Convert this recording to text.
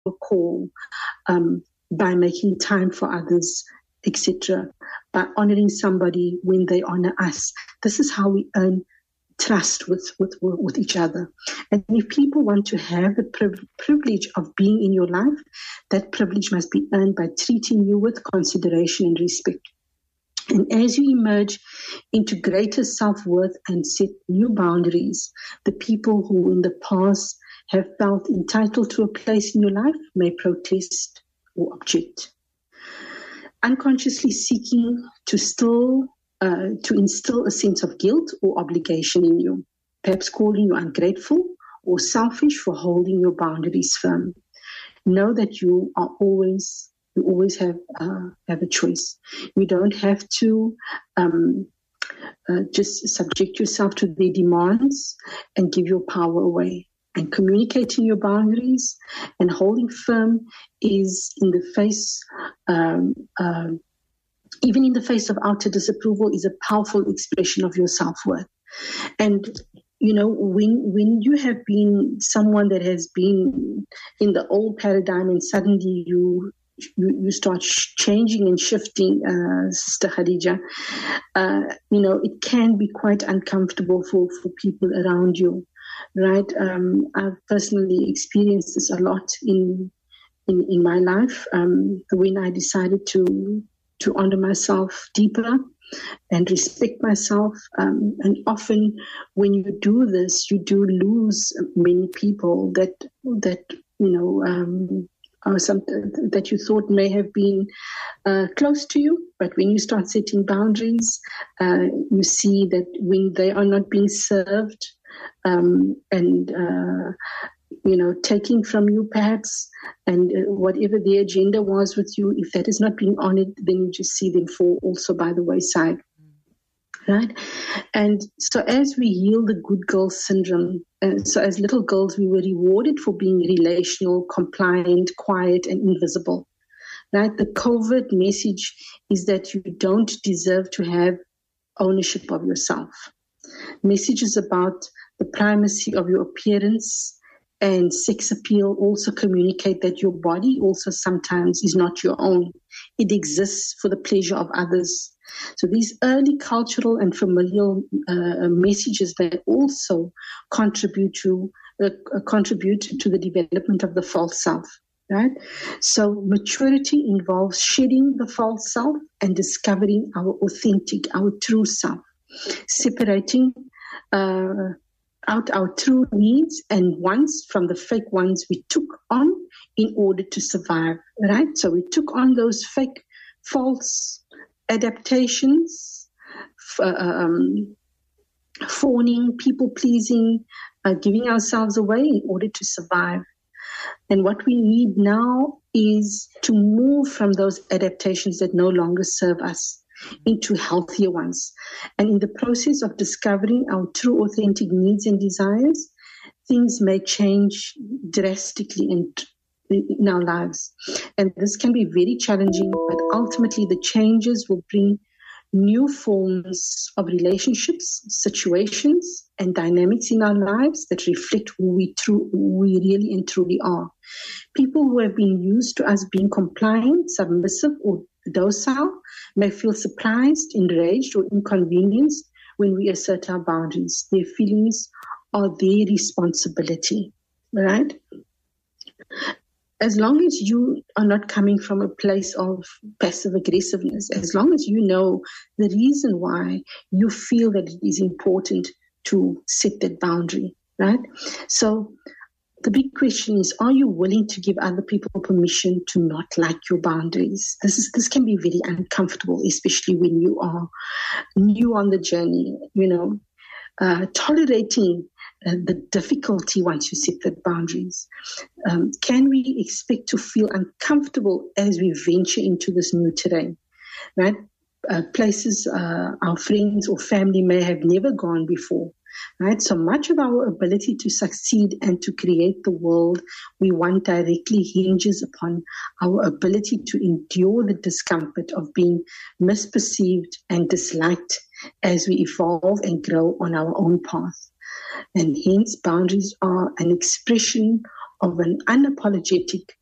call, by making time for others, etc., by honoring somebody when they honor us. This is how we earn trust with each other. And if people want to have the privilege of being in your life, that privilege must be earned by treating you with consideration and respect. And as you emerge into greater self-worth and set new boundaries, the people who in the past have felt entitled to a place in your life may protest or object, unconsciously seeking to instill a sense of guilt or obligation in you, perhaps calling you ungrateful or selfish for holding your boundaries firm. Know that you always have a choice. You don't have to just subject yourself to their demands and give your power away. And communicating your boundaries and holding firm is in the face, even in the face of outer disapproval, is a powerful expression of your self-worth. And, you know, when you have been someone that has been in the old paradigm and suddenly you start changing and shifting, Sister Khadija, you know, it can be quite uncomfortable for people around you, right? I've personally experienced this a lot in my life when I decided to honor myself deeper and respect myself. And often when you do this, you do lose many people that you know, or something that you thought may have been close to you. But when you start setting boundaries, you see that when they are not being served you know, taking from you perhaps, and whatever their agenda was with you, if that is not being honored, then you just see them fall also by the wayside. Right? And so as we heal the good girl syndrome, so as little girls, we were rewarded for being relational, compliant, quiet, and invisible. Right? The covert message is that you don't deserve to have ownership of yourself. Messages about the primacy of your appearance and sex appeal also communicate that your body also sometimes is not your own. It exists for the pleasure of others. So these early cultural and familial messages that also contribute to the development of the false self, right? So maturity involves shedding the false self and discovering our authentic, our true self, separating out our true needs and wants from the fake ones we took on in order to survive, right? So we took on those fake, false adaptations, fawning, people-pleasing, giving ourselves away in order to survive. And what we need now is to move from those adaptations that no longer serve us into healthier ones. And in the process of discovering our true authentic needs and desires, things may change drastically in our lives. And this can be very challenging, but ultimately the changes will bring new forms of relationships, situations, and dynamics in our lives that reflect who we really and truly are. People who have been used to us being compliant, submissive, or docile may feel surprised, enraged, or inconvenienced when we assert our boundaries. Their feelings are their responsibility, right? As long as you are not coming from a place of passive aggressiveness, as long as you know the reason why you feel that it is important to set that boundary, right? So the big question is, are you willing to give other people permission to not like your boundaries? This can be very uncomfortable, especially when you are new on the journey, you know, tolerating the difficulty once you set the boundaries. Can we expect to feel uncomfortable as we venture into this new terrain, right? Places our friends or family may have never gone before, right? So much of our ability to succeed and to create the world we want directly hinges upon our ability to endure the discomfort of being misperceived and disliked as we evolve and grow on our own path. And hence, boundaries are an expression of an unapologetic